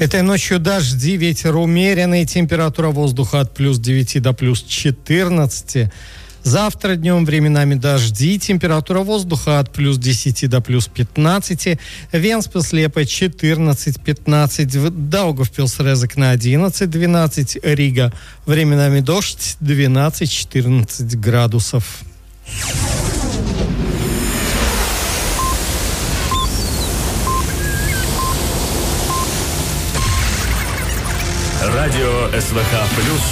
Этой ночью дожди, ветер умеренный, температура воздуха от плюс 9 до плюс 14. Завтра днем временами дожди, температура воздуха от плюс 10 до плюс 15. Венспилс, Лепе 14-15. Даугавпилс, Резекне 11-12. Рига временами дождь 12-14 градусов. Радио СВХ+.